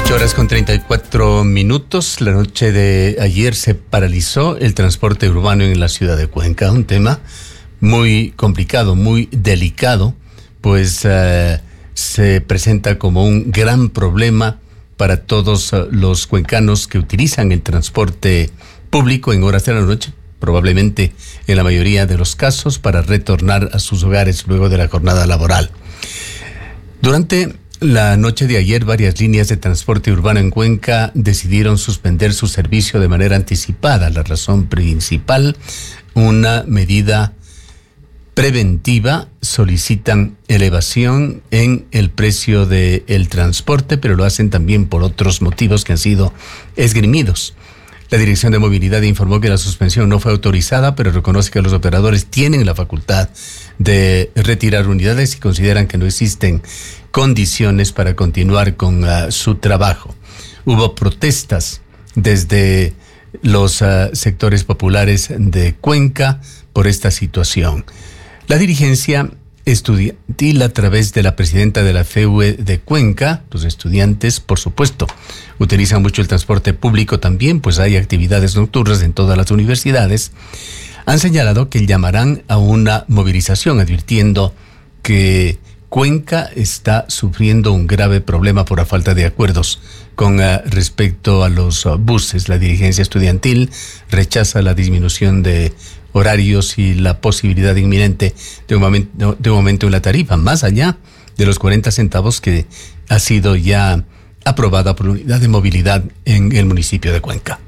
8:34. La noche de ayer se paralizó el transporte urbano en la ciudad de Cuenca, un tema muy complicado, muy delicado, pues se presenta como un gran problema para todos los cuencanos que utilizan el transporte público en horas de la noche, probablemente en la mayoría de los casos para retornar a sus hogares luego de la jornada laboral. Durante la noche de ayer, varias líneas de transporte urbano en Cuenca decidieron suspender su servicio de manera anticipada. La razón principal, una medida preventiva. Solicitan elevación en el precio del transporte, pero lo hacen también por otros motivos que han sido esgrimidos. La Dirección de Movilidad informó que la suspensión no fue autorizada, pero reconoce que los operadores tienen la facultad de retirar unidades y consideran que no existen condiciones para continuar con su trabajo. Hubo protestas desde los sectores populares de Cuenca por esta situación. La dirigencia estudiantil, a través de la presidenta de la FEUE de Cuenca, los estudiantes, por supuesto, utilizan mucho el transporte público también, pues hay actividades nocturnas en todas las universidades, han señalado que llamarán a una movilización, advirtiendo que Cuenca está sufriendo un grave problema por la falta de acuerdos con respecto a los buses. La dirigencia estudiantil rechaza la disminución de horarios y la posibilidad inminente de un aumento en la tarifa, más allá de los 40 centavos que ha sido ya aprobada por la unidad de movilidad en el municipio de Cuenca.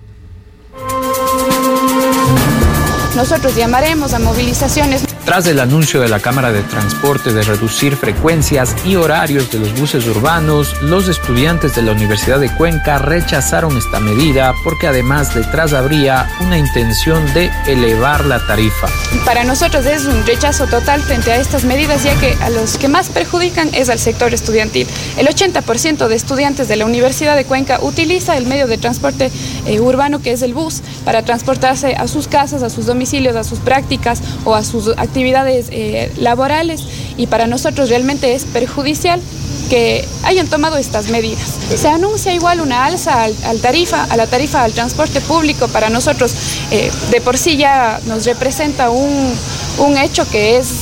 Nosotros llamaremos a movilizaciones. Tras el anuncio de la Cámara de Transporte de reducir frecuencias y horarios de los buses urbanos, los estudiantes de la Universidad de Cuenca rechazaron esta medida porque además detrás habría una intención de elevar la tarifa. Para nosotros es un rechazo total frente a estas medidas, ya que a los que más perjudican es al sector estudiantil. El 80% de estudiantes de la Universidad de Cuenca utiliza el medio de transporte urbano, que es el bus, para transportarse a sus casas, a sus domicilios, a sus prácticas o a sus actividades laborales, y para nosotros realmente es perjudicial que hayan tomado estas medidas. Se anuncia igual una alza a la tarifa al transporte público. Para nosotros de por sí ya nos representa un hecho que es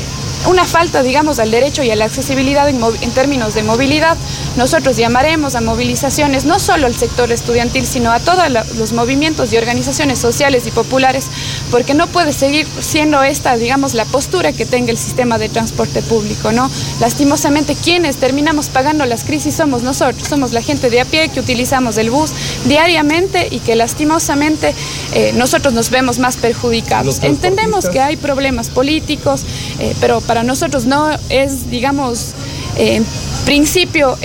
una falta, digamos, al derecho y a la accesibilidad en términos de movilidad. Nosotros llamaremos a movilizaciones no solo al sector estudiantil, sino a todos los movimientos y organizaciones sociales y populares, porque no puede seguir siendo esta, digamos, la postura que tenga el sistema de transporte público, ¿no? Lastimosamente, quienes terminamos pagando las crisis somos nosotros, somos la gente de a pie que utilizamos el bus diariamente y que lastimosamente nosotros nos vemos más perjudicados. Entendemos que hay problemas políticos, pero para nosotros no es, digamos, en principio,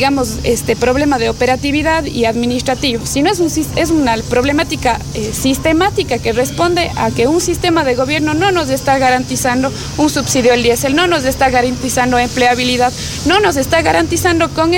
problema de operatividad y administrativo, sino es una problemática sistemática que responde a que un sistema de gobierno no nos está garantizando un subsidio al diésel, no nos está garantizando empleabilidad, no nos está garantizando con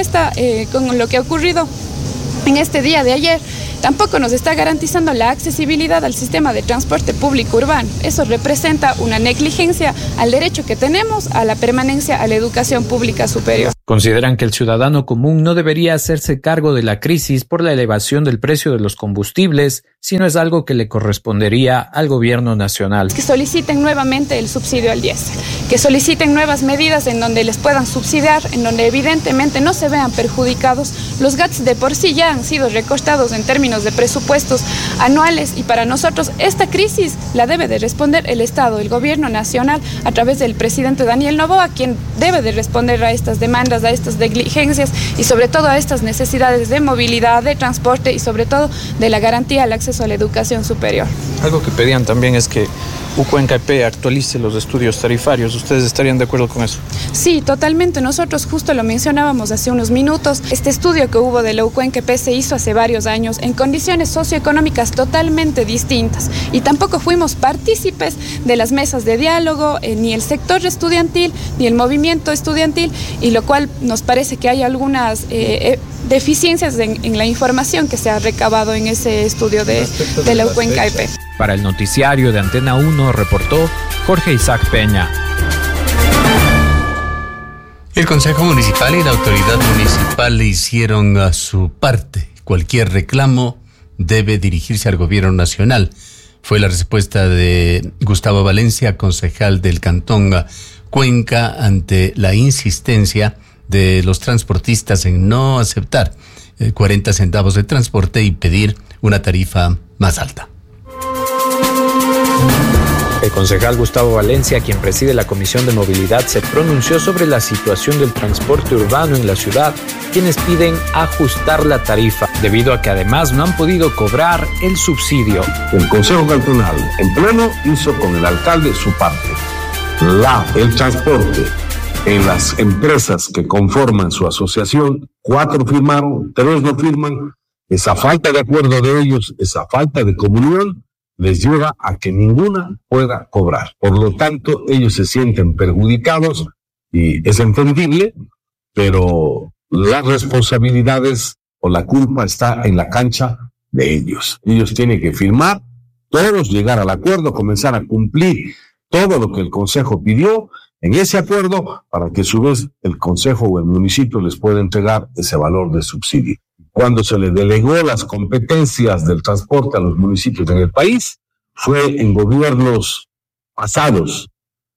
lo que ha ocurrido en este día de ayer, tampoco nos está garantizando la accesibilidad al sistema de transporte público urbano. Eso representa una negligencia al derecho que tenemos a la permanencia a la educación pública superior. Consideran que el ciudadano común no debería hacerse cargo de la crisis por la elevación del precio de los combustibles, sino es algo que le correspondería al gobierno nacional. Que soliciten nuevamente el subsidio al diésel, que soliciten nuevas medidas en donde les puedan subsidiar, en donde evidentemente no se vean perjudicados. Los GATS de por sí ya han sido recortados en términos de presupuestos anuales, y para nosotros esta crisis la debe de responder el Estado, el gobierno nacional, a través del presidente Daniel Noboa, quien debe de responder a estas demandas, a estas negligencias y sobre todo a estas necesidades de movilidad, de transporte y sobre todo de la garantía al acceso a la educación superior. Algo que pedían también es que UCuenca EP actualice los estudios tarifarios. ¿Ustedes estarían de acuerdo con eso? Sí, totalmente. Nosotros justo lo mencionábamos hace unos minutos. Este estudio que hubo de la UCuenca EP se hizo hace varios años en condiciones socioeconómicas totalmente distintas, y tampoco fuimos partícipes de las mesas de diálogo, ni el sector estudiantil, ni el movimiento estudiantil, y lo cual nos parece que hay algunas deficiencias en la información que se ha recabado en ese estudio de la UCuenca EP. Para el noticiario de Antena 1 reportó Jorge Isaac Peña. El Consejo Municipal y la autoridad municipal hicieron a su parte. Cualquier reclamo debe dirigirse al gobierno nacional. Fue la respuesta de Gustavo Valencia, concejal del Cantón Cuenca, ante la insistencia de los transportistas en no aceptar 40 centavos de transporte y pedir una tarifa más alta. El concejal Gustavo Valencia, quien preside la Comisión de Movilidad, se pronunció sobre la situación del transporte urbano en la ciudad, quienes piden ajustar la tarifa, debido a que además no han podido cobrar el subsidio. El Consejo Cantonal, en pleno, hizo con el alcalde su parte. El transporte en las empresas que conforman su asociación, 4 firmaron, 3 no firman. Esa falta de acuerdo de ellos, esa falta de comunión, les lleva a que ninguna pueda cobrar. Por lo tanto, ellos se sienten perjudicados y es entendible, pero las responsabilidades o la culpa está en la cancha de ellos. Ellos tienen que firmar, todos llegar al acuerdo, comenzar a cumplir todo lo que el Consejo pidió en ese acuerdo para que a su vez el Consejo o el municipio les pueda entregar ese valor de subsidio. Cuando se le delegó las competencias del transporte a los municipios en el país, fue en gobiernos pasados.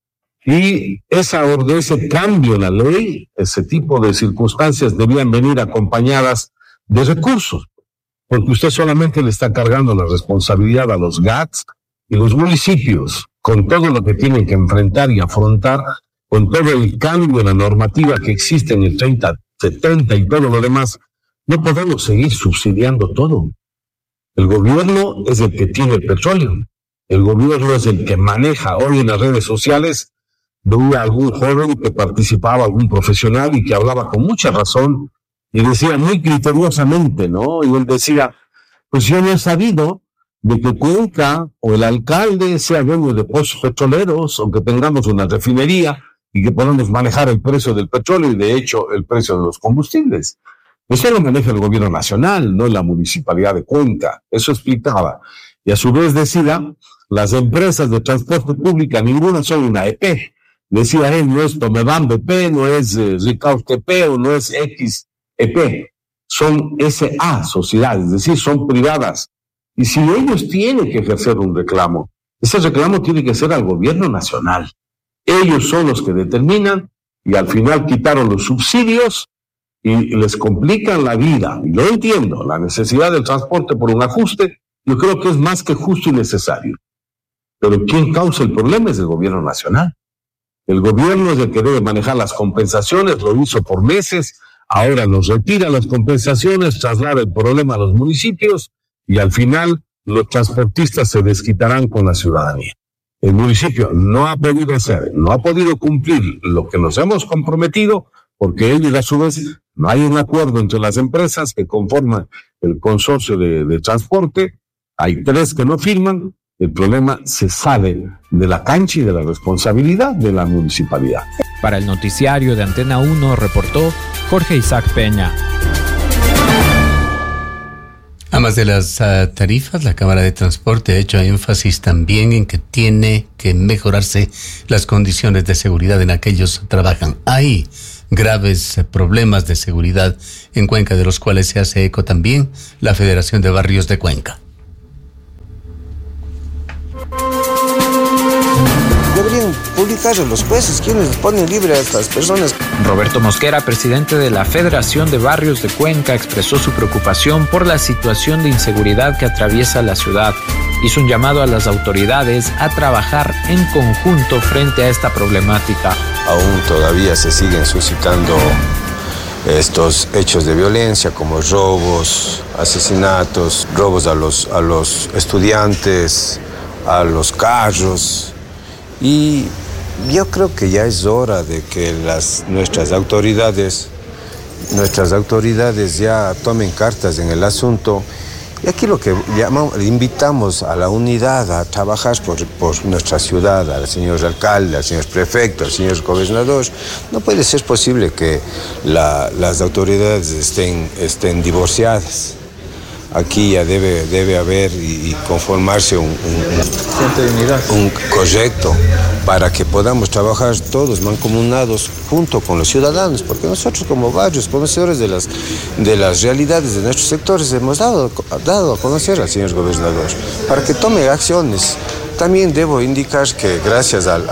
Y ese cambio en la ley, ese tipo de circunstancias debían venir acompañadas de recursos, porque usted solamente le está cargando la responsabilidad a los GATS y los municipios, con todo lo que tienen que enfrentar y afrontar, con todo el cambio en la normativa que existe en el 30, 70 y todo lo demás. No podemos seguir subsidiando todo. El gobierno es el que tiene el petróleo. El gobierno es el que maneja. Hoy en las redes sociales veía algún joven que participaba, algún profesional, y que hablaba con mucha razón y decía muy criteriosamente, ¿no? Y él decía, pues yo no he sabido de que Cuenca o el alcalde sea dueño de pozos petroleros o que tengamos una refinería y que podamos manejar el precio del petróleo y de hecho el precio de los combustibles. Eso lo maneja el gobierno nacional, no la municipalidad de Cuenca. Eso explicaba. Y a su vez decía, las empresas de transporte pública, ninguna son una EP. Decía él, no es Tomeban BP, no es Ricaus TP o no es XEP. Son SA, sociedades, es decir, son privadas. Y si ellos tienen que ejercer un reclamo, ese reclamo tiene que ser al gobierno nacional. Ellos son los que determinan y al final quitaron los subsidios y les complican la vida. Y yo entiendo, la necesidad del transporte por un ajuste, yo creo que es más que justo y necesario. Pero quien causa el problema es el gobierno nacional. El gobierno es el que debe manejar las compensaciones, lo hizo por meses, ahora nos retira las compensaciones, traslada el problema a los municipios y al final los transportistas se desquitarán con la ciudadanía. El municipio no ha podido hacer, no ha podido cumplir lo que nos hemos comprometido, porque ellos a su vez no hay un acuerdo entre las empresas que conforman el consorcio de transporte, hay 3 que no firman, el problema se sale de la cancha y de la responsabilidad de la municipalidad. Para el noticiario de Antena 1 reportó Jorge Isaac Peña. Además de las tarifas, la Cámara de Transporte ha hecho énfasis también en que tiene que mejorarse las condiciones de seguridad en aquellos que trabajan. Hay graves problemas de seguridad en Cuenca, de los cuales se hace eco también la Federación de Barrios de Cuenca. Deberían publicarse los jueces, quienes les ponen libre a estas personas. Roberto Mosquera, presidente de la Federación de Barrios de Cuenca, expresó su preocupación por la situación de inseguridad que atraviesa la ciudad. Hizo un llamado a las autoridades a trabajar en conjunto frente a esta problemática. Aún todavía se siguen suscitando estos hechos de violencia como robos, asesinatos, robos a los estudiantes, a los carros. Y yo creo que ya es hora de que nuestras autoridades ya tomen cartas en el asunto. Y aquí lo que invitamos a la unidad, a trabajar por nuestra ciudad, al señor alcalde, al señor prefecto, al señor gobernador. No puede ser posible que las autoridades estén divorciadas. aquí ya debe haber y conformarse un proyecto para que podamos trabajar todos mancomunados junto con los ciudadanos, porque nosotros como varios conocedores de las realidades de nuestros sectores hemos dado a conocer al señor gobernador para que tome acciones. También debo indicar que gracias al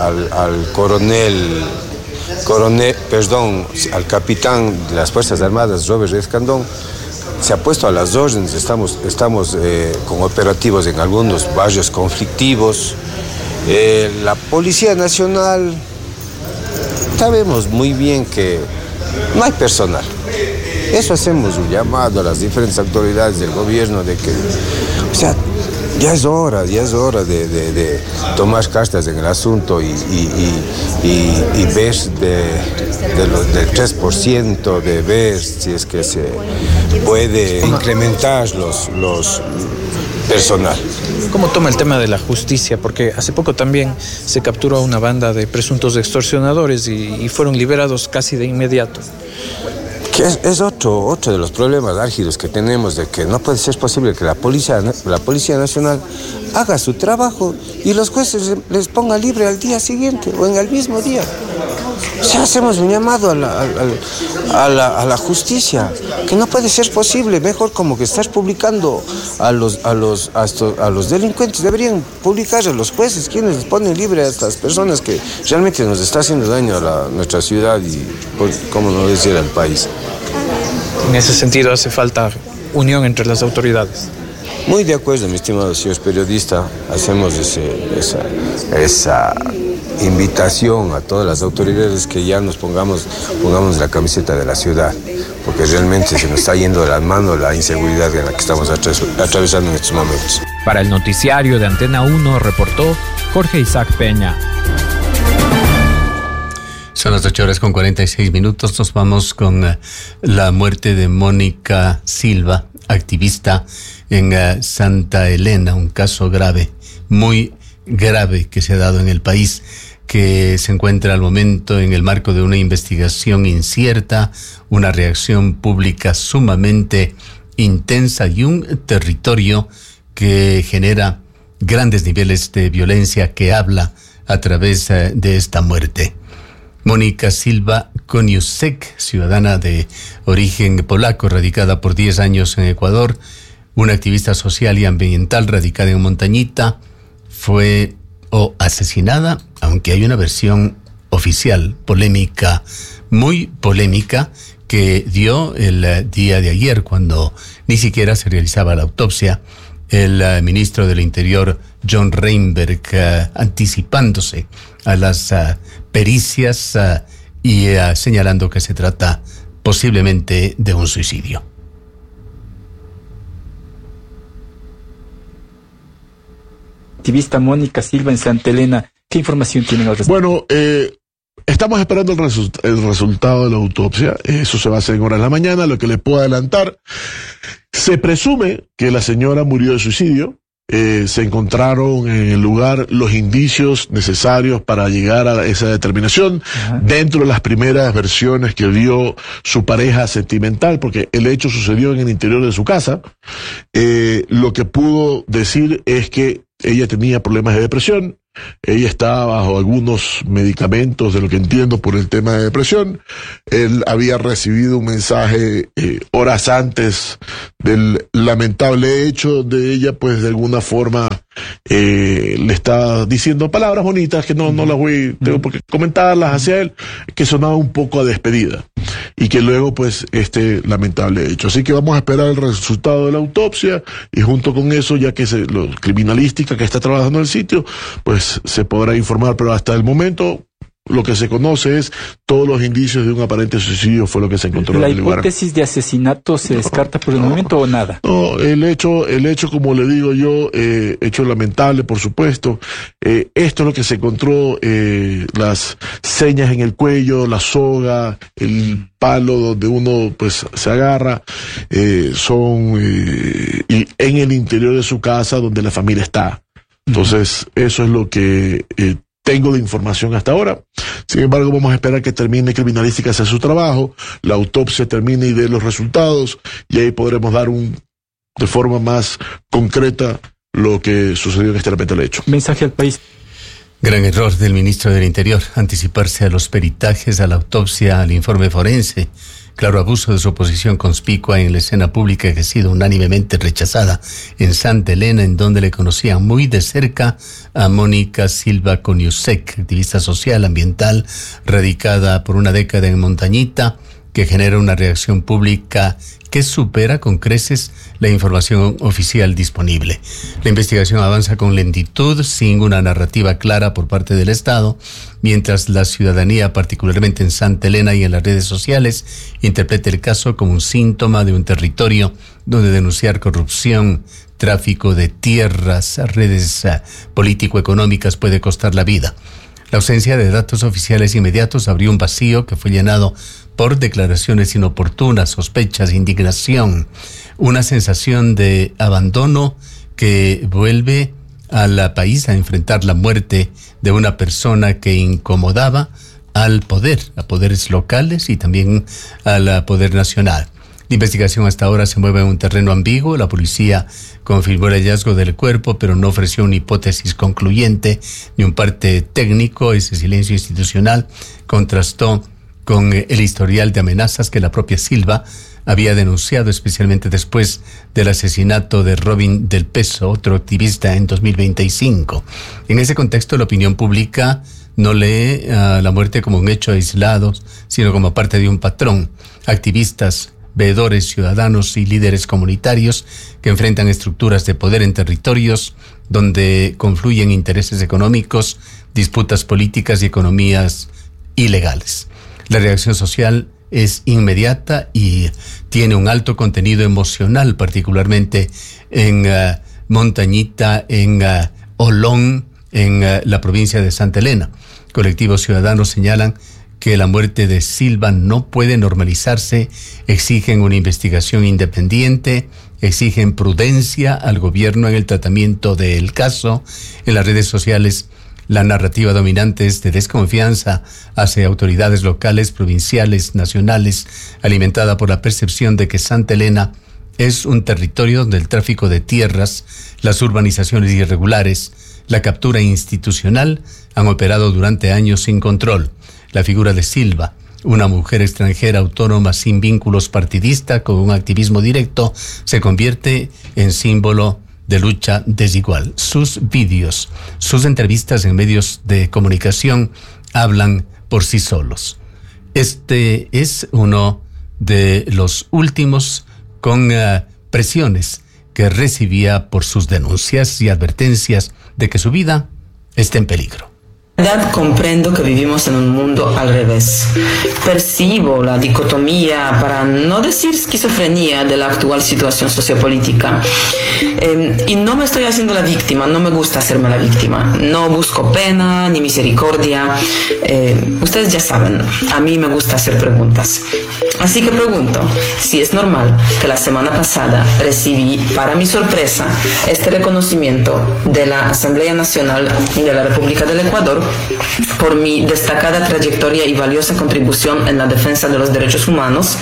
al capitán de las Fuerzas Armadas, Robert Escandón, se ha puesto a las órdenes. Estamos con operativos en algunos barrios conflictivos. La Policía Nacional, sabemos muy bien que no hay personal. Eso hacemos un llamado a las diferentes autoridades del gobierno de que, ya es hora de tomar cartas en el asunto y ver del 3%, de ver si es que se puede incrementar los personal. ¿Cómo toma el tema de la justicia? Porque hace poco también se capturó a una banda de presuntos extorsionadores y fueron liberados casi de inmediato. Que es otro de los problemas álgidos que tenemos, de que no puede ser posible que la Policía Nacional haga su trabajo y los jueces les ponga libre al día siguiente o en el mismo día. Hacemos un llamado a la justicia, que no puede ser posible. Mejor como que estás publicando a los delincuentes, deberían publicar a los jueces quienes les ponen libre a estas personas que realmente nos está haciendo daño a nuestra ciudad y, como no decir, al país. En ese sentido hace falta unión entre las autoridades. Muy de acuerdo, mi estimado señor periodista. Hacemos esa invitación a todas las autoridades que ya nos pongamos la camiseta de la ciudad, porque realmente se nos está yendo de las manos la inseguridad en la que estamos atravesando en estos momentos. Para el noticiario de Antena 1 reportó Jorge Isaac Peña. Son las 8:46. Nos vamos con la muerte de Mónica Silva, activista en Santa Elena, un caso grave, muy grave que se ha dado en el país, que se encuentra al momento en el marco de una investigación incierta, una reacción pública sumamente intensa y un territorio que genera grandes niveles de violencia que habla a través de esta muerte. Mónica Silva Koniuszek, ciudadana de origen polaco, radicada por 10 años en Ecuador, una activista social y ambiental radicada en Montañita, fue asesinada, aunque hay una versión oficial polémica, muy polémica, que dio el día de ayer, cuando ni siquiera se realizaba la autopsia, el ministro del Interior, John Reinberg, anticipándose a las pericias y señalando que se trata posiblemente de un suicidio. Activista Mónica Silva en Santa Elena, ¿qué información tienen al respecto? Bueno, estamos esperando el resultado de la autopsia. Eso se va a hacer en horas de la mañana. Lo que les puedo adelantar, se presume que la señora murió de suicidio. Se encontraron en el lugar los indicios necesarios para llegar a esa determinación. Ajá. Dentro de las primeras versiones que dio su pareja sentimental, porque el hecho sucedió en el interior de su casa, lo que pudo decir es que ella tenía problemas de depresión. Ella estaba bajo algunos medicamentos, de lo que entiendo, por el tema de depresión. Él había recibido un mensaje horas antes del lamentable hecho de ella, pues de alguna forma le estaba diciendo palabras bonitas que no las tengo por qué comentarlas hacia él, que sonaba un poco a despedida, y que luego pues este lamentable hecho. Así que vamos a esperar el resultado de la autopsia, y junto con eso, ya que la criminalística que está trabajando en el sitio, pues se podrá informar, pero hasta el momento lo que se conoce es todos los indicios de un aparente suicidio fue lo que se encontró en el lugar. ¿La hipótesis de asesinato se descarta por el momento o nada? No, el hecho, como le digo yo, hecho lamentable, por supuesto. Esto es lo que se encontró, las señas en el cuello, la soga, el palo donde uno pues se agarra, son y en el interior de su casa donde la familia está. Entonces, eso es lo que tengo de información hasta ahora. Sin embargo, vamos a esperar que termine criminalística, hacer su trabajo, la autopsia termine y dé los resultados, y ahí podremos dar un de forma más concreta lo que sucedió en este lamentable hecho. Mensaje al país. Gran error del ministro del Interior, anticiparse a los peritajes, a la autopsia, al informe forense. Claro abuso de su posición conspicua en la escena pública que ha sido unánimemente rechazada en Santa Elena, en donde le conocían muy de cerca a Mónica Silva Coniusec, activista social, ambiental, radicada por una década en Montañita, que genera una reacción pública que supera con creces la información oficial disponible. La investigación avanza con lentitud, sin una narrativa clara por parte del Estado, mientras la ciudadanía, particularmente en Santa Elena y en las redes sociales, interpreta el caso como un síntoma de un territorio donde denunciar corrupción, tráfico de tierras, redes político-económicas puede costar la vida. La ausencia de datos oficiales inmediatos abrió un vacío que fue llenado por declaraciones inoportunas, sospechas, indignación, una sensación de abandono que vuelve al país a enfrentar la muerte de una persona que incomodaba al poder, a poderes locales y también al poder nacional. La investigación hasta ahora se mueve en un terreno ambiguo. La policía confirmó el hallazgo del cuerpo, pero no ofreció una hipótesis concluyente ni un parte técnico. Ese silencio institucional contrastó con el historial de amenazas que la propia Silva había denunciado, especialmente después del asesinato de Robin del Peso, otro activista, en 2025. En ese contexto, la opinión pública no lee a la muerte como un hecho aislado, sino como parte de un patrón. Activistas, veedores, ciudadanos y líderes comunitarios que enfrentan estructuras de poder en territorios donde confluyen intereses económicos, disputas políticas y economías ilegales. La reacción social es inmediata y tiene un alto contenido emocional, particularmente en Montañita, en Olón, en la provincia de Santa Elena. Colectivos ciudadanos señalan que la muerte de Silva no puede normalizarse, exigen una investigación independiente, exigen prudencia al gobierno en el tratamiento del caso. En las redes sociales, la narrativa dominante es de desconfianza hacia autoridades locales, provinciales, nacionales, alimentada por la percepción de que Santa Elena es un territorio donde el tráfico de tierras, las urbanizaciones irregulares, la captura institucional han operado durante años sin control. La figura de Silva, una mujer extranjera autónoma sin vínculos partidistas, con un activismo directo, se convierte en símbolo de lucha desigual. Sus vídeos, sus entrevistas en medios de comunicación hablan por sí solos. Este es uno de los últimos con presiones que recibía por sus denuncias y advertencias de que su vida está en peligro. Comprendo que vivimos en un mundo al revés. Percibo la dicotomía, para no decir esquizofrenia, de la actual situación sociopolítica. Y no me estoy haciendo la víctima, no me gusta hacerme la víctima. No busco pena ni misericordia. Ustedes ya saben, a mí me gusta hacer preguntas. Así que pregunto si es normal que la semana pasada recibí, para mi sorpresa, este reconocimiento de la Asamblea Nacional de la República del Ecuador por mi destacada trayectoria y valiosa contribución en la defensa de los derechos humanos,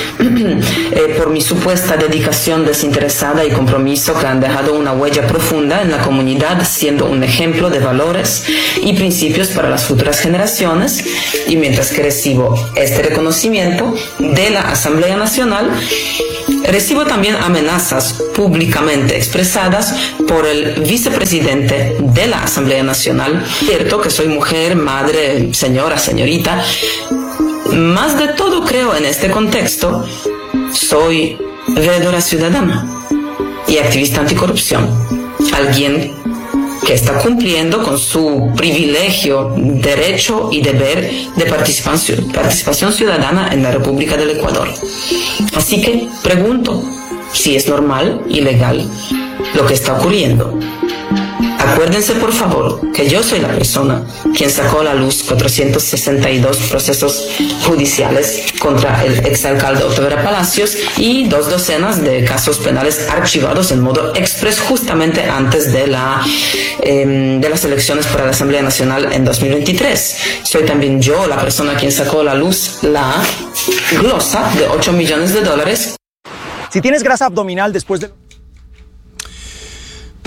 por mi supuesta dedicación desinteresada y compromiso que han dejado una huella profunda en la comunidad, siendo un ejemplo de valores y principios para las futuras generaciones. Y mientras que recibo este reconocimiento de la Asamblea Nacional, recibo también amenazas públicamente expresadas por el vicepresidente de la Asamblea Nacional. Cierto que soy mujer, madre, señora, señorita. Más de todo, creo, en este contexto, soy veedora ciudadana y activista anticorrupción. Alguien que está cumpliendo con su privilegio, derecho y deber de participación ciudadana en la República del Ecuador. Así que pregunto si es normal y legal lo que está ocurriendo. Acuérdense, por favor, que yo soy la persona quien sacó a la luz 462 procesos judiciales contra el exalcalde Otto Vera Palacios y 2 docenas de casos penales archivados en modo express justamente antes de las elecciones para la Asamblea Nacional en 2023. Soy también yo la persona quien sacó a la luz la glosa de $8 millones. Si tienes grasa abdominal después de...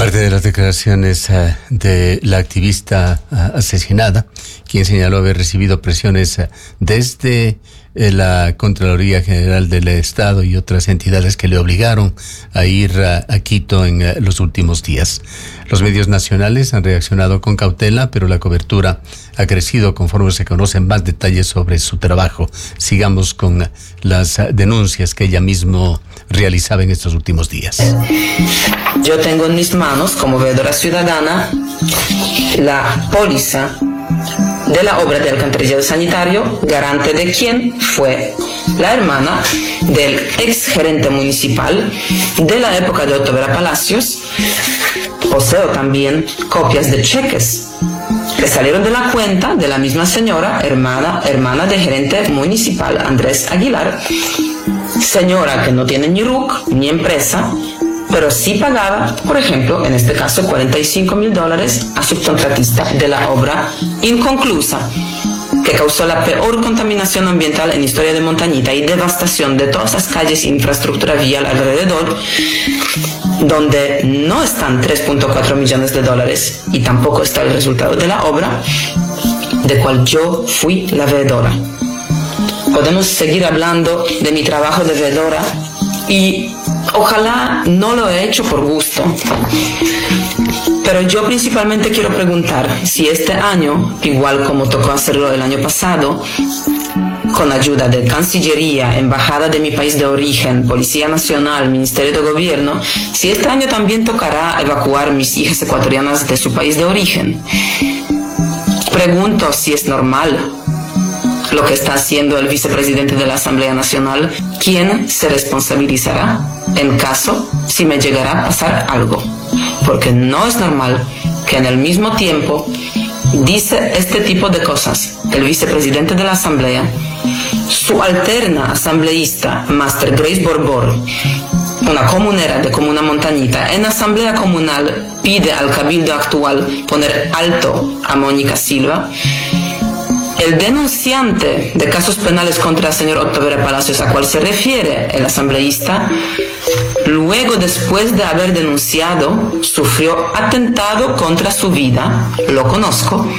Parte de las declaraciones de la activista asesinada, quien señaló haber recibido presiones desde la Contraloría General del Estado y otras entidades que le obligaron a ir a Quito en los últimos días. Los medios nacionales han reaccionado con cautela, pero la cobertura ha crecido conforme se conocen más detalles sobre su trabajo. Sigamos con las denuncias que ella misma realizaba en estos últimos días. Yo tengo en mis manos, como veedora ciudadana, la póliza de la obra de alcantarillado sanitario, garante de quien fue la hermana del ex gerente municipal de la época de Otto Vera Palacios. Poseo también copias de cheques que salieron de la cuenta de la misma señora, hermana del gerente municipal Andrés Aguilar, señora que no tiene ni RUC ni empresa, pero sí pagaba, por ejemplo, en este caso, $45,000 a subcontratista de la obra inconclusa, que causó la peor contaminación ambiental en historia de Montañita y devastación de todas las calles e infraestructura vial alrededor, donde no están $3.4 millones y tampoco está el resultado de la obra, de cual yo fui la veedora. Podemos seguir hablando de mi trabajo de veedora y ojalá no lo he hecho por gusto, pero yo principalmente quiero preguntar si este año, igual como tocó hacerlo el año pasado, con ayuda de Cancillería, Embajada de mi país de origen, Policía Nacional, Ministerio de Gobierno, si este año también tocará evacuar mis hijas ecuatorianas de su país de origen. Pregunto si es normal lo que está haciendo el vicepresidente de la Asamblea Nacional. ¿Quién se responsabilizará en caso si me llegara a pasar algo? Porque no es normal que en el mismo tiempo dice este tipo de cosas el vicepresidente de la Asamblea, su alterna asambleísta, Master Grace Borbor, una comunera de Comuna Montañita, en Asamblea Comunal pide al Cabildo actual poner alto a Mónica Silva. El denunciante de casos penales contra el señor Otto Vera Palacios, a cual se refiere el asambleísta, luego, después de haber denunciado, sufrió atentado contra su vida. Lo conozco.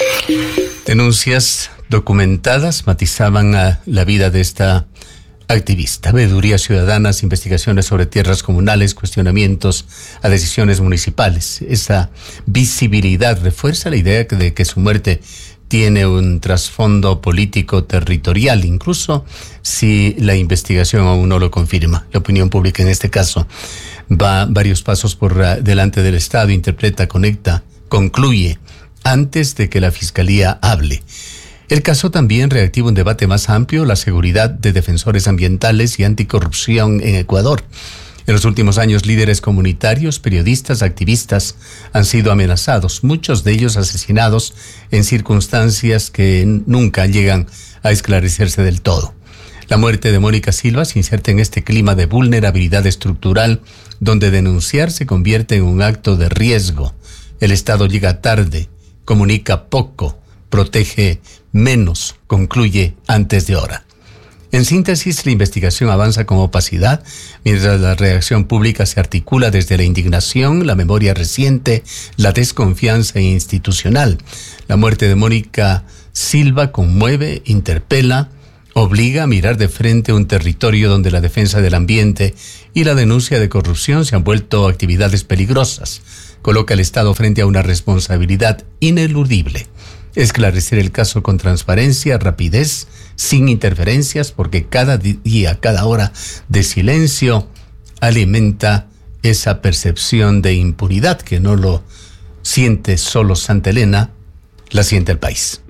Denuncias documentadas matizaban a la vida de esta activista. Veedurías ciudadanas, investigaciones sobre tierras comunales, cuestionamientos a decisiones municipales. Esa visibilidad refuerza la idea de que su muerte tiene un trasfondo político territorial, incluso si la investigación aún no lo confirma. La opinión pública en este caso va varios pasos por delante del Estado, interpreta, conecta, concluye antes de que la Fiscalía hable. El caso también reactiva un debate más amplio, la seguridad de defensores ambientales y anticorrupción en Ecuador. En los últimos años, líderes comunitarios, periodistas, activistas han sido amenazados, muchos de ellos asesinados en circunstancias que nunca llegan a esclarecerse del todo. La muerte de Mónica Silva se inserta en este clima de vulnerabilidad estructural, donde denunciar se convierte en un acto de riesgo. El Estado llega tarde, comunica poco, protege menos, concluye antes de hora. En síntesis, la investigación avanza con opacidad, mientras la reacción pública se articula desde la indignación, la memoria reciente, la desconfianza institucional. La muerte de Mónica Silva conmueve, interpela, obliga a mirar de frente un territorio donde la defensa del ambiente y la denuncia de corrupción se han vuelto actividades peligrosas. Coloca al Estado frente a una responsabilidad ineludible. Esclarecer el caso con transparencia, rapidez, sin interferencias, porque cada día, cada hora de silencio alimenta esa percepción de impunidad que no lo siente solo Santa Elena, la siente el país.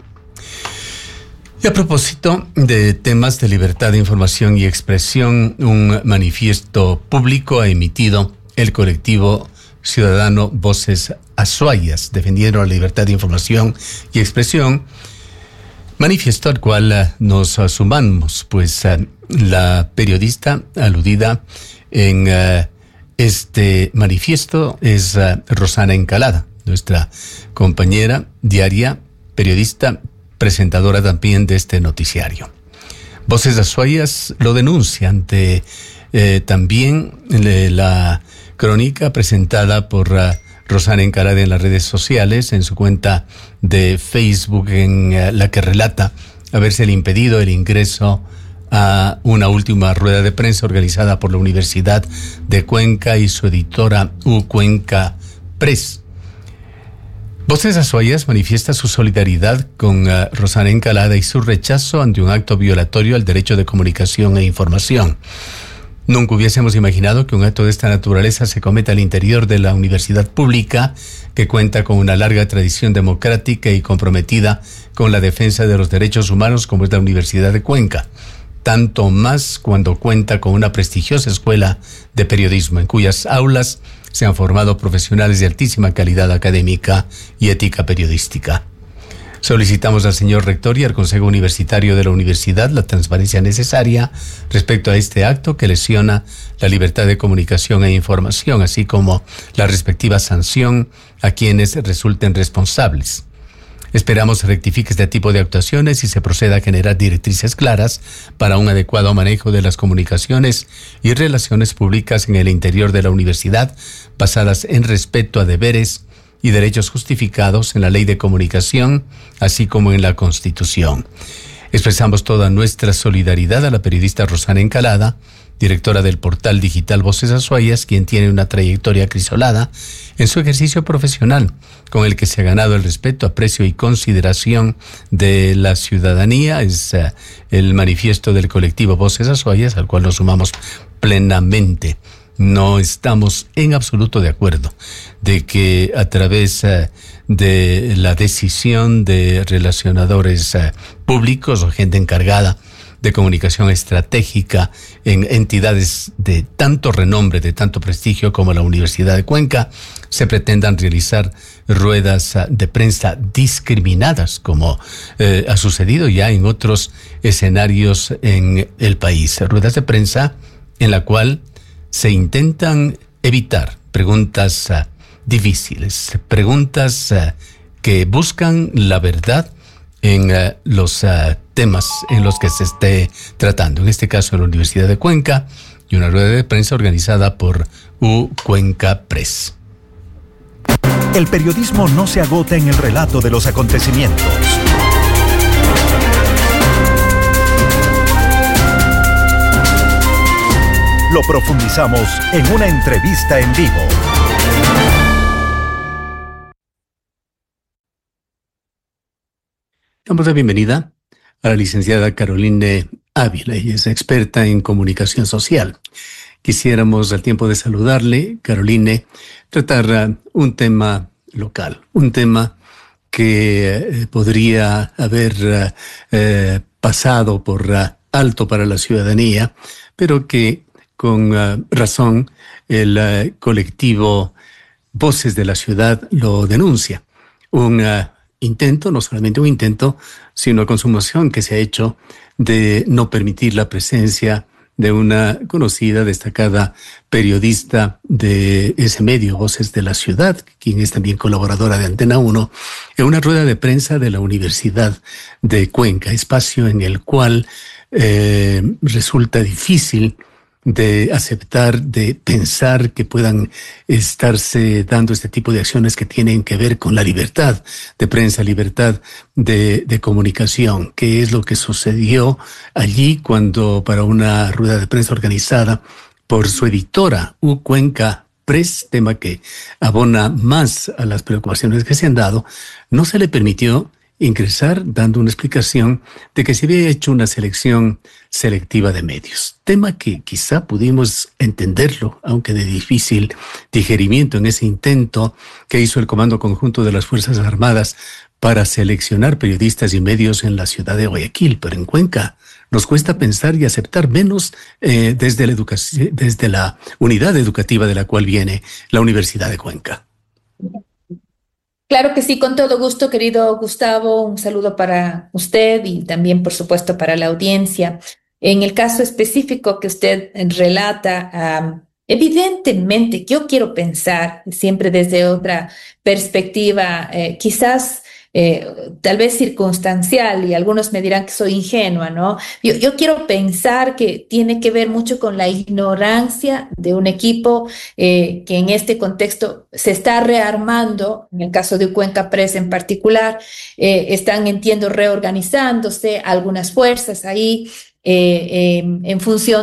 Y a propósito de temas de libertad de información y expresión, un manifiesto público ha emitido el colectivo ciudadano Voces Azuayas, defendieron la libertad de información y expresión, manifiesto al cual nos sumamos, pues la periodista aludida en este manifiesto es Rosana Encalada, nuestra compañera diaria, periodista, presentadora también de este noticiario. Voces Azuayas lo denuncia ante también la crónica presentada por Rosana Encalada en las redes sociales, en su cuenta de Facebook, en la que relata haberse impedido el ingreso a una última rueda de prensa organizada por la Universidad de Cuenca y su editora Cuenca Press. Voces Azuayas manifiesta su solidaridad con Rosana Encalada y su rechazo ante un acto violatorio al derecho de comunicación e información. Nunca hubiésemos imaginado que un acto de esta naturaleza se cometa al interior de la universidad pública, que cuenta con una larga tradición democrática y comprometida con la defensa de los derechos humanos como es la Universidad de Cuenca. Tanto más cuando cuenta con una prestigiosa escuela de periodismo, en cuyas aulas se han formado profesionales de altísima calidad académica y ética periodística. Solicitamos al señor rector y al Consejo Universitario de la Universidad la transparencia necesaria respecto a este acto que lesiona la libertad de comunicación e información, así como la respectiva sanción a quienes resulten responsables. Esperamos se rectifique este tipo de actuaciones y se proceda a generar directrices claras para un adecuado manejo de las comunicaciones y relaciones públicas en el interior de la universidad, basadas en respeto a deberes y derechos justificados en la Ley de Comunicación, así como en la Constitución. Expresamos toda nuestra solidaridad a la periodista Rosana Encalada, directora del portal digital Voces Azuayas, quien tiene una trayectoria acrisolada en su ejercicio profesional, con el que se ha ganado el respeto, aprecio y consideración de la ciudadanía. Es el manifiesto del colectivo Voces Azuayas, al cual nos sumamos plenamente. No estamos en absoluto de acuerdo de que a través de la decisión de relacionadores públicos o gente encargada de comunicación estratégica en entidades de tanto renombre, de tanto prestigio como la Universidad de Cuenca, se pretendan realizar ruedas de prensa discriminadas, como ha sucedido ya en otros escenarios en el país. Ruedas de prensa en la cual se intentan evitar preguntas difíciles, preguntas que buscan la verdad en los temas en los que se esté tratando. En este caso, en la Universidad de Cuenca, y una rueda de prensa organizada por Cuenca Press. El periodismo no se agota en el relato de los acontecimientos. Lo profundizamos en una entrevista en vivo. Damos la bienvenida a la licenciada Caroline Ávila. Ella es experta en comunicación social. Quisiéramos, al tiempo de saludarle, Caroline, tratar un tema local, un tema que podría haber pasado por alto para la ciudadanía, pero que con razón el colectivo Voces de la Ciudad lo denuncia. Un intento, no solamente un intento, sino consumación que se ha hecho de no permitir la presencia de una conocida, destacada periodista de ese medio, Voces de la Ciudad, quien es también colaboradora de Antena 1, en una rueda de prensa de la Universidad de Cuenca, espacio en el cual resulta difícil de aceptar, de pensar que puedan estarse dando este tipo de acciones que tienen que ver con la libertad de prensa, libertad de comunicación. ¿Qué es lo que sucedió allí cuando, para una rueda de prensa organizada por su editora, Cuenca Press, tema que abona más a las preocupaciones que se han dado, no se le permitió ingresar dando una explicación de que se había hecho una selección selectiva de medios? Tema que quizá pudimos entenderlo, aunque de difícil digerimiento, en ese intento que hizo el Comando Conjunto de las Fuerzas Armadas para seleccionar periodistas y medios en la ciudad de Guayaquil. Pero en Cuenca nos cuesta pensar y aceptar menos desde la educación, desde la unidad educativa de la cual viene la Universidad de Cuenca. Claro que sí, con todo gusto, querido Gustavo. Un saludo para usted y también, por supuesto, para la audiencia. En el caso específico que usted relata, evidentemente yo quiero pensar siempre desde otra perspectiva, quizás tal vez circunstancial, y algunos me dirán que soy ingenua, ¿no? Yo quiero pensar que tiene que ver mucho con la ignorancia de un equipo que en este contexto se está rearmando, en el caso de Cuenca Press en particular, están, entiendo, reorganizándose algunas fuerzas ahí en función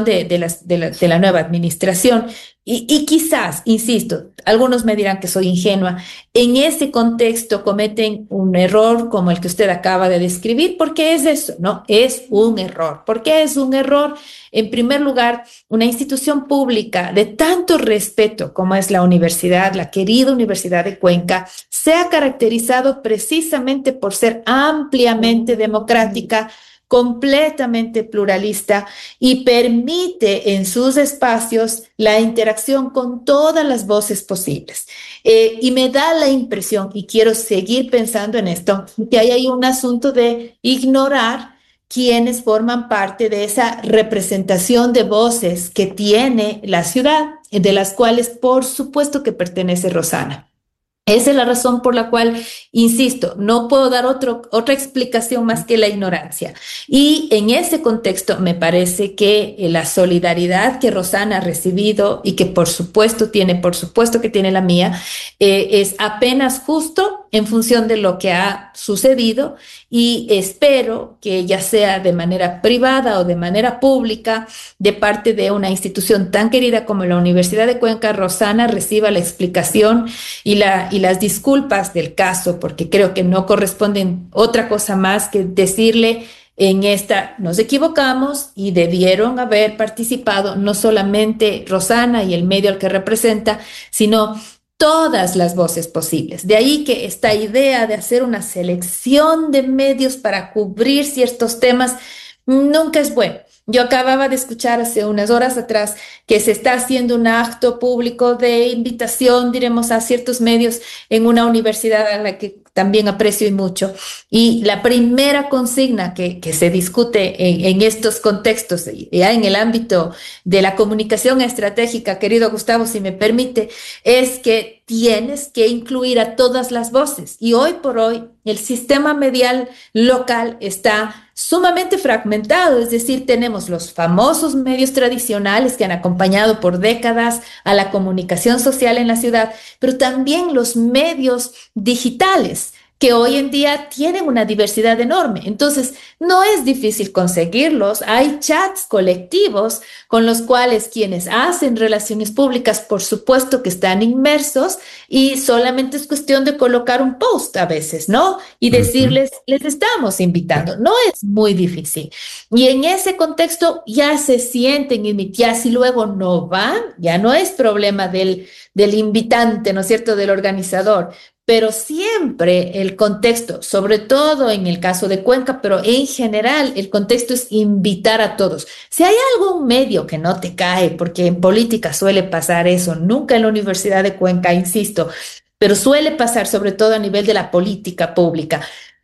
de la nueva administración. Y quizás, insisto, algunos me dirán que soy ingenua, en ese contexto cometen un error como el que usted acaba de describir, porque es eso, ¿no? Es un error. ¿Por qué es un error? En primer lugar, una institución pública de tanto respeto como es la universidad, la querida Universidad de Cuenca, se ha caracterizado precisamente por ser ampliamente democrática, completamente pluralista y permite en sus espacios la interacción con todas las voces posibles. Y me da la impresión, y quiero seguir pensando en esto, que hay un asunto de ignorar quienes forman parte de esa representación de voces que tiene la ciudad, de las cuales por supuesto que pertenece Rosana. Esa es la razón por la cual, insisto, no puedo dar otra explicación más que la ignorancia. Y en ese contexto me parece que la solidaridad que Rosana ha recibido y que por supuesto que tiene la mía, es apenas justo en función de lo que ha sucedido, y espero que ya sea de manera privada o de manera pública, de parte de una institución tan querida como la Universidad de Cuenca, Rosana reciba la explicación y las disculpas del caso, porque creo que no corresponden otra cosa más que decirle: en esta nos equivocamos y debieron haber participado no solamente Rosana y el medio al que representa, sino todas las voces posibles. De ahí que esta idea de hacer una selección de medios para cubrir ciertos temas nunca es bueno. Yo acababa de escuchar hace unas horas atrás que se está haciendo un acto público de invitación, diremos, a ciertos medios en una universidad a la que también aprecio y mucho. Y la primera consigna que se discute en estos contextos, ya en el ámbito de la comunicación estratégica, querido Gustavo, si me permite, es que tienes que incluir a todas las voces. Y hoy por hoy el sistema medial local está sumamente fragmentado, es decir, tenemos los famosos medios tradicionales que han acompañado por décadas a la comunicación social en la ciudad, pero también los medios digitales, que hoy en día tienen una diversidad enorme. Entonces, no es difícil conseguirlos. Hay chats colectivos con los cuales quienes hacen relaciones públicas, por supuesto que están inmersos, y solamente es cuestión de colocar un post a veces, ¿no? Y decirles, les estamos invitando. No es muy difícil. Y en ese contexto ya se sienten invitados, y luego no van, ya no es problema del invitante, ¿no es cierto?, del organizador. Pero siempre el contexto, sobre todo en el caso de Cuenca, pero en general el contexto es invitar a todos. Si hay algún medio que no te cae, porque en política suele pasar eso, nunca en la Universidad de Cuenca, insisto, pero suele pasar sobre todo a nivel de la política pública.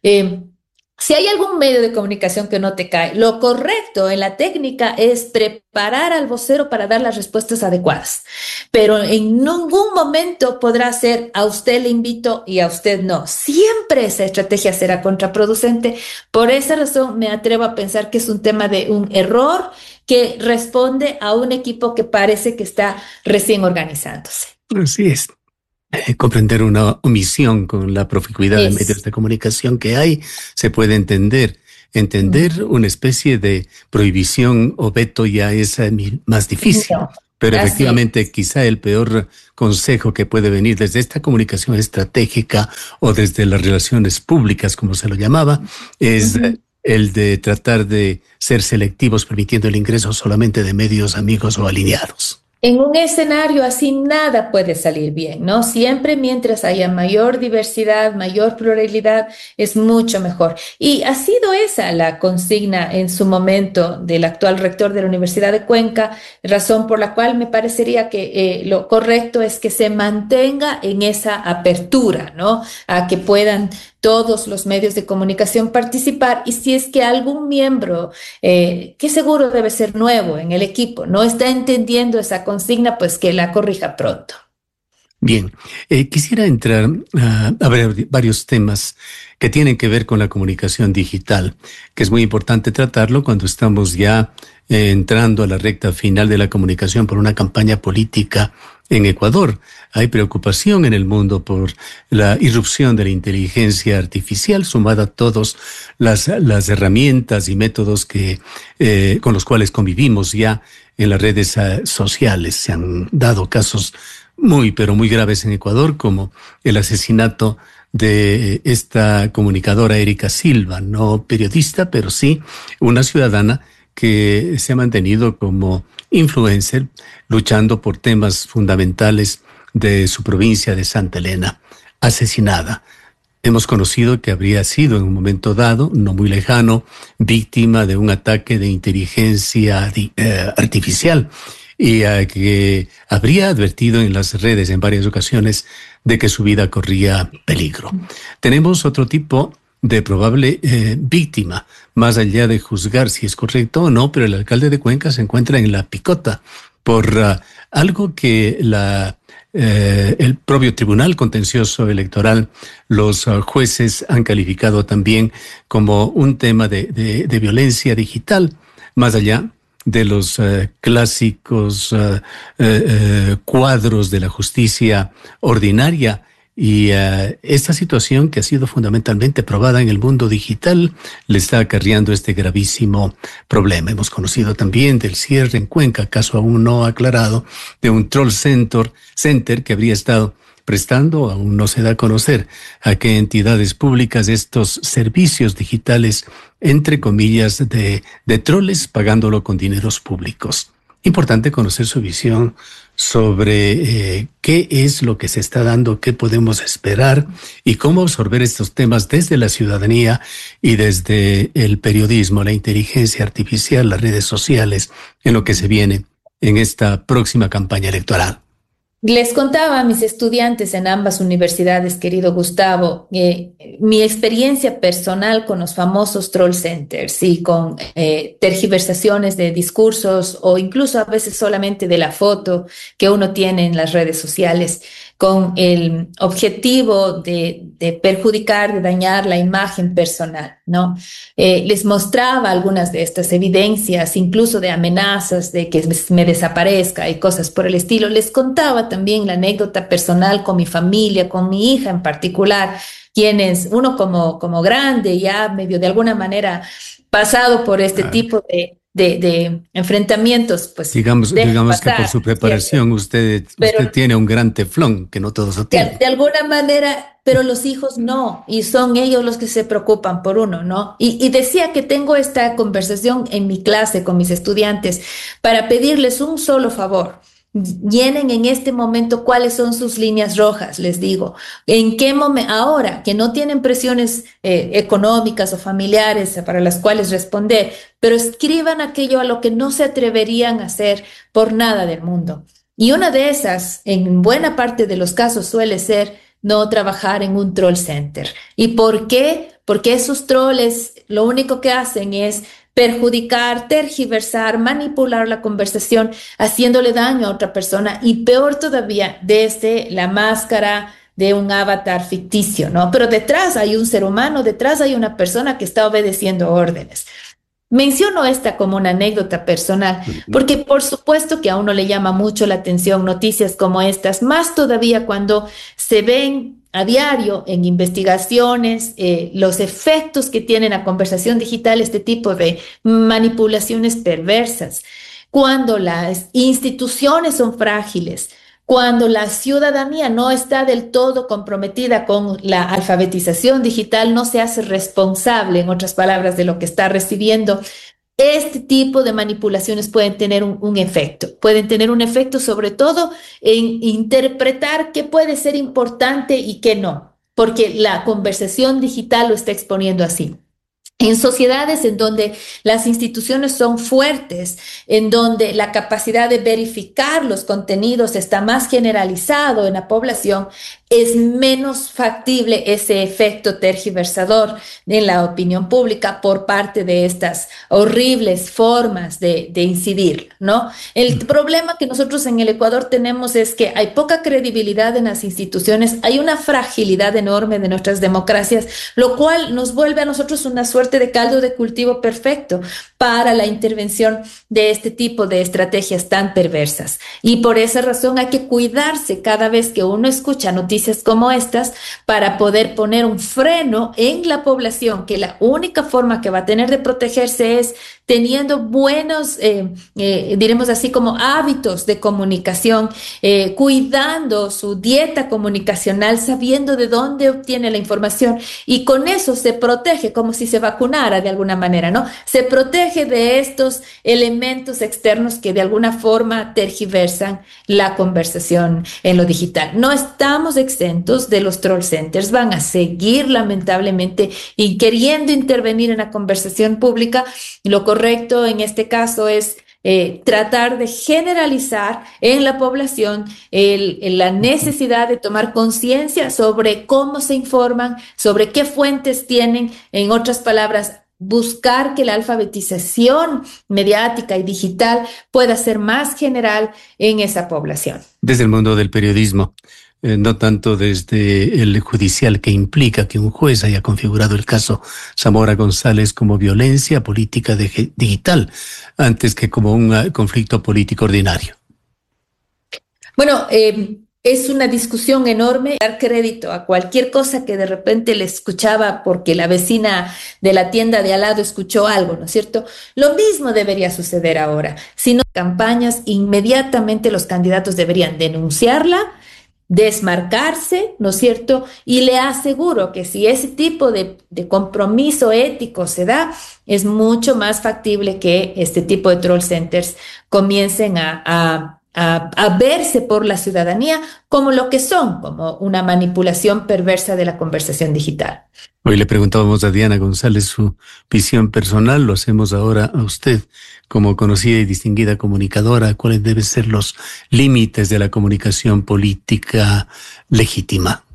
Si hay algún medio de comunicación que no te cae, lo correcto en la técnica es preparar al vocero para dar las respuestas adecuadas. Pero en ningún momento podrá ser: a usted le invito y a usted no. Siempre esa estrategia será contraproducente. Por esa razón me atrevo a pensar que es un tema de un error que responde a un equipo que parece que está recién organizándose. Así es. Comprender una omisión con la proficuidad de medios de comunicación que hay, se puede entender. Entender una especie de prohibición o veto ya es más difícil. Pero efectivamente, quizá el peor consejo que puede venir desde esta comunicación estratégica o desde las relaciones públicas, como se lo llamaba, es el de tratar de ser selectivos, permitiendo el ingreso solamente de medios amigos o alineados. En un escenario así nada puede salir bien, ¿no? Siempre mientras haya mayor diversidad, mayor pluralidad, es mucho mejor. Y ha sido esa la consigna en su momento del actual rector de la Universidad de Cuenca, razón por la cual me parecería que lo correcto es que se mantenga en esa apertura, ¿no? A que puedan todos los medios de comunicación participar, y si es que algún miembro, que seguro debe ser nuevo en el equipo, no está entendiendo esa consigna, pues que la corrija pronto. Bien, quisiera entrar a ver varios temas que tienen que ver con la comunicación digital, que es muy importante tratarlo cuando estamos ya entrando a la recta final de la comunicación por una campaña política en Ecuador. Hay preocupación en el mundo por la irrupción de la inteligencia artificial, sumada a todas las herramientas y métodos con los cuales convivimos ya en las redes sociales. Se han dado casos pero muy graves en Ecuador, como el asesinato de esta comunicadora Erika Silva, no periodista, pero sí una ciudadana que se ha mantenido como influencer, luchando por temas fundamentales de su provincia de Santa Elena, asesinada. Hemos conocido que habría sido en un momento dado, no muy lejano, víctima de un ataque de inteligencia artificial y que habría advertido en las redes en varias ocasiones de que su vida corría peligro. Tenemos otro tipo de probable víctima, más allá de juzgar si es correcto o no, pero el alcalde de Cuenca se encuentra en la picota por algo que el propio Tribunal Contencioso Electoral, los jueces han calificado también como un tema de violencia digital, más allá de los clásicos cuadros de la justicia ordinaria. Y esta situación, que ha sido fundamentalmente probada en el mundo digital, le está acarreando este gravísimo problema. Hemos conocido también del cierre en Cuenca, caso aún no aclarado, de un troll center que habría estado prestando, aún no se da a conocer a qué entidades públicas, estos servicios digitales, entre comillas, de troles, pagándolo con dineros públicos. Importante conocer su visión sobre qué es lo que se está dando, qué podemos esperar y cómo absorber estos temas desde la ciudadanía y desde el periodismo, la inteligencia artificial, las redes sociales, en lo que se viene en esta próxima campaña electoral. Les contaba a mis estudiantes en ambas universidades, querido Gustavo, mi experiencia personal con los famosos troll centers y con tergiversaciones de discursos o incluso a veces solamente de la foto que uno tiene en las redes sociales con el objetivo de perjudicar, de dañar la imagen personal, ¿no? Les mostraba algunas de estas evidencias, incluso de amenazas de que me desaparezca y cosas por el estilo. Les contaba también la anécdota personal con mi familia, con mi hija en particular, quienes uno como grande ya medio de alguna manera pasado por este tipo de enfrentamientos, pues digamos que por su preparación usted tiene un gran teflón que no todos lo tienen. De alguna manera, pero los hijos no, y son ellos los que se preocupan por uno, ¿no? Y decía que tengo esta conversación en mi clase con mis estudiantes para pedirles un solo favor. Llenen en este momento cuáles son sus líneas rojas, les digo. En qué momento, ahora que no tienen presiones económicas o familiares para las cuales responder, pero escriban aquello a lo que no se atreverían a hacer por nada del mundo. Y una de esas, en buena parte de los casos, suele ser no trabajar en un troll center. ¿Y por qué? Porque esos trolls lo único que hacen es perjudicar, tergiversar, manipular la conversación, haciéndole daño a otra persona y peor todavía desde la máscara de un avatar ficticio, ¿no? Pero detrás hay un ser humano, detrás hay una persona que está obedeciendo órdenes. Menciono esta como una anécdota personal, porque por supuesto que a uno le llama mucho la atención noticias como estas, más todavía cuando se ven a diario en investigaciones los efectos que tiene la conversación digital, este tipo de manipulaciones perversas, cuando las instituciones son frágiles, cuando la ciudadanía no está del todo comprometida con la alfabetización digital, no se hace responsable, en otras palabras, de lo que está recibiendo. Este tipo de manipulaciones pueden tener un efecto. Pueden tener un efecto sobre todo en interpretar qué puede ser importante y qué no, porque la conversación digital lo está exponiendo así. En sociedades en donde las instituciones son fuertes, en donde la capacidad de verificar los contenidos está más generalizado en la población, es menos factible ese efecto tergiversador en la opinión pública por parte de estas horribles formas de incidir, ¿no? El problema que nosotros en el Ecuador tenemos es que hay poca credibilidad en las instituciones, hay una fragilidad enorme de nuestras democracias, lo cual nos vuelve a nosotros una suerte de caldo de cultivo perfecto para la intervención de este tipo de estrategias tan perversas. Y por esa razón hay que cuidarse cada vez que uno escucha noticias como estas para poder poner un freno en la población, que la única forma que va a tener de protegerse es teniendo buenos, diremos así, como hábitos de comunicación, cuidando su dieta comunicacional, sabiendo de dónde obtiene la información, y con eso se protege como si se vacunara de alguna manera, ¿no? Se protege de estos elementos externos que de alguna forma tergiversan la conversación en lo digital. No estamos exentos de los troll centers, van a seguir lamentablemente y queriendo intervenir en la conversación pública. Lo correcto en este caso es tratar de generalizar en la población la necesidad de tomar conciencia sobre cómo se informan, sobre qué fuentes tienen, en otras palabras, buscar que la alfabetización mediática y digital pueda ser más general en esa población. Desde el mundo del periodismo, no tanto desde el judicial, que implica que un juez haya configurado el caso Zamora González como violencia política digital, antes que como un conflicto político ordinario. Bueno, es una discusión enorme. Dar crédito a cualquier cosa que de repente le escuchaba porque la vecina de la tienda de al lado escuchó algo, ¿no es cierto? Lo mismo debería suceder ahora. Si no campañas, inmediatamente los candidatos deberían denunciarla, desmarcarse, ¿no es cierto? Y le aseguro que si ese tipo de compromiso ético se da, es mucho más factible que este tipo de troll centers comiencen a verse por la ciudadanía como lo que son, como una manipulación perversa de la conversación digital. Hoy le preguntábamos a Diana González su visión personal, lo hacemos ahora a usted como conocida y distinguida comunicadora. ¿Cuáles deben ser los límites de la comunicación política legítima?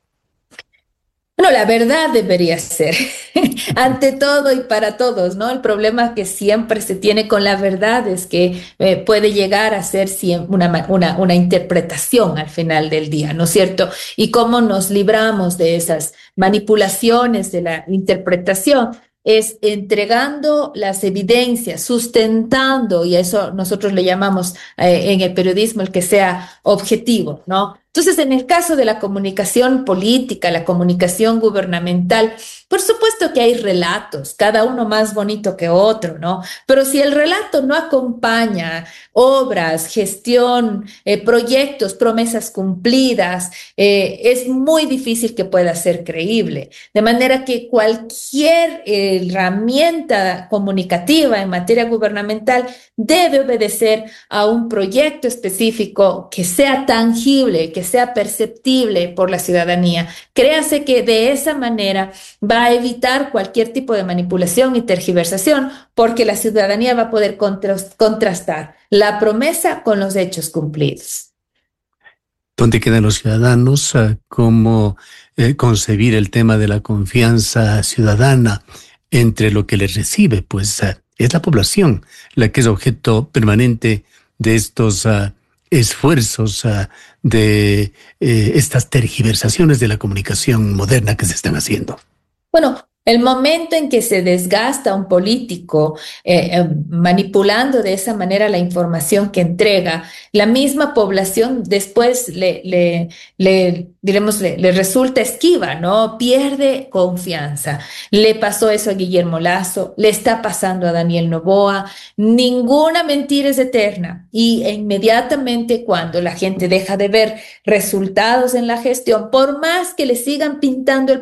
Bueno, la verdad debería ser ante todo y para todos, ¿no? El problema que siempre se tiene con la verdad es que puede llegar a ser una interpretación al final del día, ¿no es cierto? Y cómo nos libramos de esas manipulaciones de la interpretación es entregando las evidencias, sustentando, y a eso nosotros le llamamos en el periodismo el que sea objetivo, ¿no? Entonces, en el caso de la comunicación política, la comunicación gubernamental, por supuesto que hay relatos, cada uno más bonito que otro, ¿no? Pero si el relato no acompaña obras, gestión, proyectos, promesas cumplidas, es muy difícil que pueda ser creíble. De manera que cualquier herramienta comunicativa en materia gubernamental debe obedecer a un proyecto específico que sea tangible, que sea perceptible por la ciudadanía. Créase que de esa manera va a evitar cualquier tipo de manipulación y tergiversación, porque la ciudadanía va a poder contrastar la promesa con los hechos cumplidos. ¿Dónde quedan los ciudadanos? ¿Cómo concebir el tema de la confianza ciudadana entre lo que les recibe? Pues es la población la que es objeto permanente de estos esfuerzos de estas tergiversaciones de la comunicación moderna que se están haciendo. Bueno, el momento en que se desgasta un político manipulando de esa manera la información que entrega, la misma población después le resulta esquiva, ¿no? Pierde confianza. Le pasó eso a Guillermo Lasso, le está pasando a Daniel Noboa. Ninguna mentira es eterna, y inmediatamente cuando la gente deja de ver resultados en la gestión, por más que le sigan pintando el